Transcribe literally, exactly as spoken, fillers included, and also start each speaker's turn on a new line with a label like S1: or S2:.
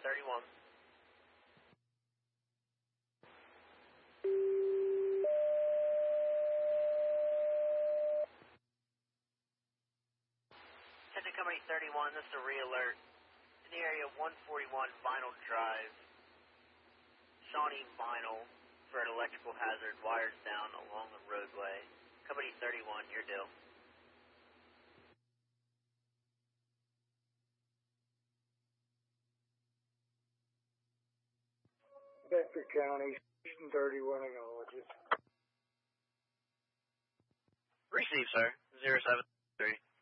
S1: thirty-one. Attention Company thirty-one, this is a re-alert. In the area one forty-one Vinyl Drive, Shawnee Vinyl for an electrical hazard, wires down along the roadway. Company thirty-one, your deal.
S2: Bedford County, Station thirty-one, acknowledges.
S1: Receive, sir. zero seven three.